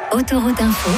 Autoroute Info.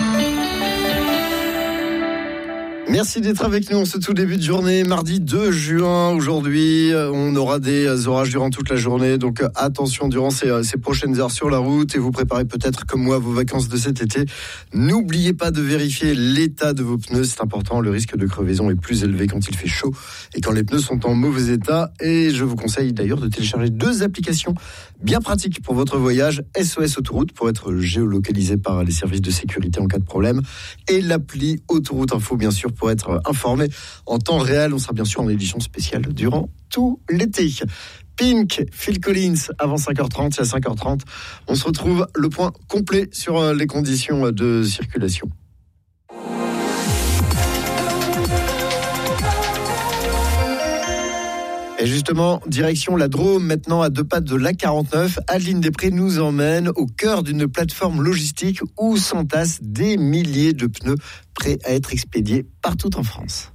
Merci d'être avec nous en ce tout début de journée, mardi 2 juin. Aujourd'hui, on aura des orages durant toute la journée, donc attention durant ces prochaines heures sur la route et vous préparez peut-être comme moi vos vacances de cet été. N'oubliez pas de vérifier l'état de vos pneus, c'est important, le risque de crevaison est plus élevé quand il fait chaud et quand les pneus sont en mauvais état. Et je vous conseille d'ailleurs de télécharger 2 applications bien pratiques pour votre voyage, SOS Autoroute pour être géolocalisé par les services de sécurité en cas de problème et l'appli Autoroute Info bien sûr pour être informé en temps réel. On sera bien sûr en édition spéciale durant tout l'été. Pink, Phil Collins, avant 5h30 et à 5h30, on se retrouve le point complet sur les conditions de circulation. Et justement, direction la Drôme, maintenant à 2 pas de l'A49. Adeline Després nous emmène au cœur d'une plateforme logistique où s'entassent des milliers de pneus prêts à être expédiés partout en France.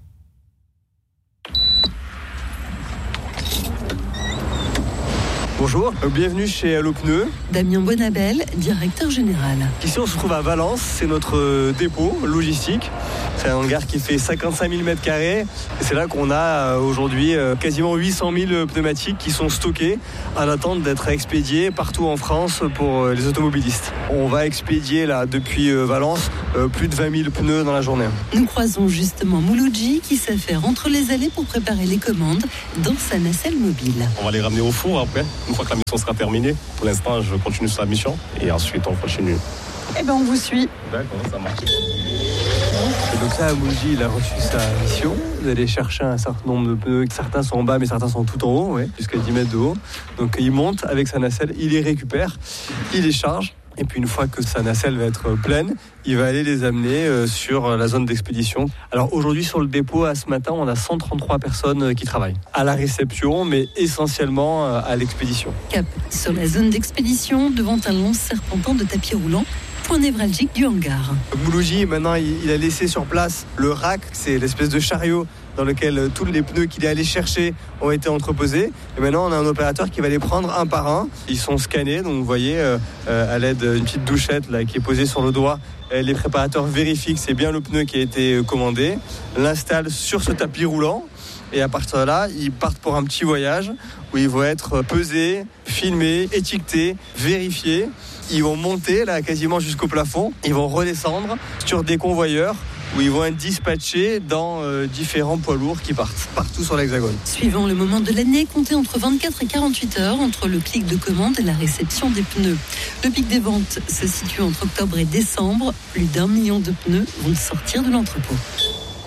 Bonjour, bienvenue chez Allo Pneus. Damien Bonabel, directeur général. Ici on se trouve à Valence, c'est notre dépôt logistique. C'est un hangar qui fait 55 000 m2 et c'est là qu'on a aujourd'hui quasiment 800 000 pneumatiques qui sont stockés en attente d'être expédiés partout en France pour les automobilistes. On va expédier là depuis Valence plus de 20 000 pneus dans la journée. Nous croisons justement Mouloudji qui s'affaire entre les allées pour préparer les commandes dans sa nacelle mobile. On va les ramener au four après, une fois que la mission sera terminée. Pour l'instant, je continue sur la mission et ensuite on continue. Eh bien, on vous suit. D'accord, ça marche. Et donc ça, Mouloudji, il a reçu sa mission d'aller chercher un certain nombre de pneus. Certains sont en bas, mais certains sont tout en haut, jusqu'à 10 mètres de haut. Donc il monte avec sa nacelle, il les récupère, il les charge. Et puis une fois que sa nacelle va être pleine, il va aller les amener sur la zone d'expédition. Alors aujourd'hui sur le dépôt, à ce matin, on a 133 personnes qui travaillent à la réception, mais essentiellement à l'expédition. Cap sur la zone d'expédition, devant un long serpentin de tapis roulant, point névralgique du hangar. Mouloudji, maintenant, il a laissé sur place le rack, c'est l'espèce de chariot dans lequel tous les pneus qu'il est allé chercher ont été entreposés. Et maintenant, on a un opérateur qui va les prendre un par un. Ils sont scannés, donc vous voyez, à l'aide d'une petite douchette là, qui est posée sur le doigt, les préparateurs vérifient que c'est bien le pneu qui a été commandé, l'installent sur ce tapis roulant. Et à partir de là, ils partent pour un petit voyage où ils vont être pesés, filmés, étiquetés, vérifiés. Ils vont monter là quasiment jusqu'au plafond. Ils vont redescendre sur des convoyeurs où ils vont être dispatchés dans différents poids lourds qui partent partout sur l'Hexagone. Suivant le moment de l'année, comptez entre 24 et 48 heures entre le clic de commande et la réception des pneus. Le pic des ventes se situe entre octobre et décembre. Plus d'1 million de pneus vont sortir de l'entrepôt.